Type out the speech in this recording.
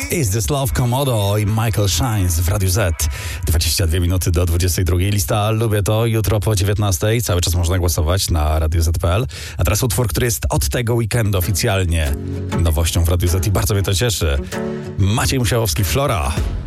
Is This Love, Komodo i Michael Shines w Radiu Z. 22 minuty do 22. Lista Lubię To jutro po 19. Cały czas można głosować na Radio Z.pl. A teraz utwór, który jest od tego weekendu oficjalnie nowością w Radiu Z i bardzo mnie to cieszy. Maciej Musiałowski, Flora.